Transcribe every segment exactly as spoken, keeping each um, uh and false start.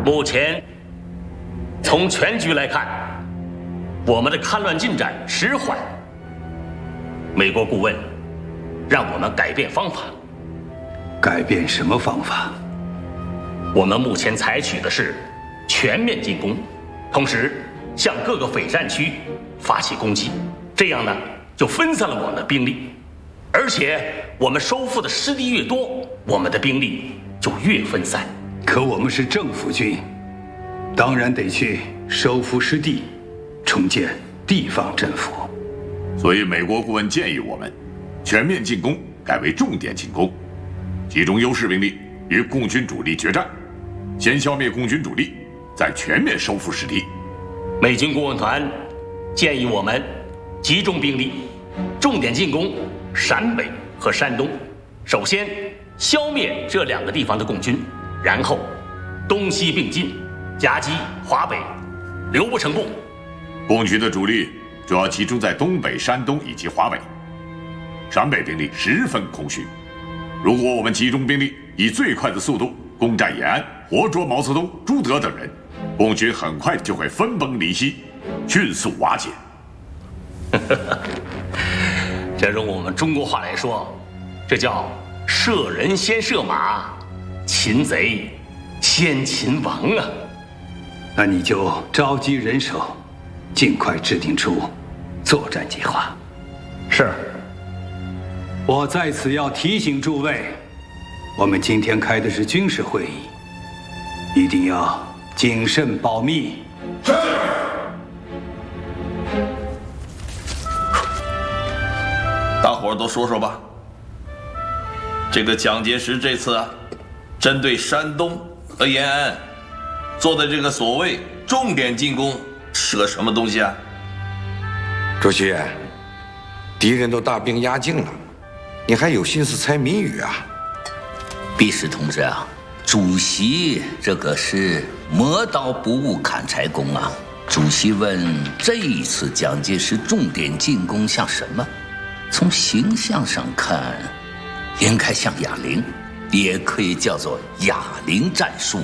目前，从全局来看，我们的戡乱进展迟缓。美国顾问让我们改变方法。 改变什么方法？ 我们目前采取的是全面进攻，同时向各个匪战区发起攻击，这样呢就分散了我们的兵力，而且我们收复的失地越多，我们的兵力就越分散。 可我们是政府军，当然得去收复失地，重建地方政府。 所以美国顾问建议我们全面进攻改为重点进攻，集中优势兵力与共军主力决战，先消灭共军主力，再全面收复失地。 美军顾问团建议我们集中兵力，重点进攻陕北和山东。首先消灭这两个地方的共军，然后东西并进，夹击华北，留不成共。 共军的主力主要集中在东北、山东以及华北，陕北兵力十分空虚。如果我们集中兵力，以最快的速度攻占延安，活捉毛泽东、朱德等人，共军很快就会分崩离析，迅速瓦解。 这用我们中国话来说，这叫射人先射马，擒贼先擒王啊！ 那你就召集人手，尽快制定出作战计划。 是。 我在此要提醒诸位，我们今天开的是军事会议，一定要谨慎保密。 是。大伙儿都说说吧，这个蒋介石这次啊，针对山东和延安做的这个所谓重点进攻是个什么东西啊？ 主席，敌人都大兵压境了，你还有心思猜谜语啊？ 毕士同志啊，主席这个是磨刀不误砍柴工啊。主席问这一次蒋介石重点进攻像什么？从形象上看，应该像哑铃，也可以叫做哑铃战术。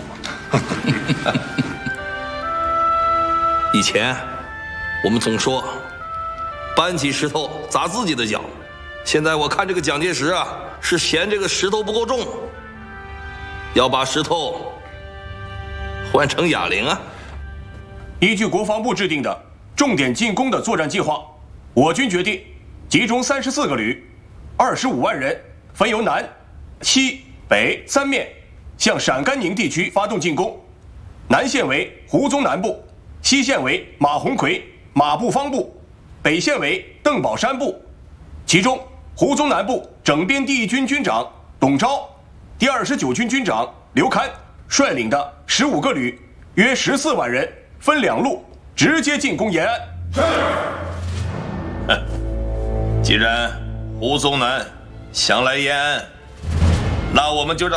以前我们总说搬起石头砸自己的脚，现在我看这个蒋介石啊，是嫌这个石头不够重，要把石头换成哑铃啊。 依据国防部制定的重点进攻的作战计划，我军决定集中三十四个旅，二十五万人，分由南、西北三面向陕甘宁地区发动进攻。南线为胡宗南部，西线为马鸿逵、马步芳部，北线为邓宝山部。其中胡宗南部整编第一军军长董钊，第二十九军军长刘戡率领的十五个旅，约十四万人，分两路直接进攻延安。是。 既然胡宗南想来延安，那我们就让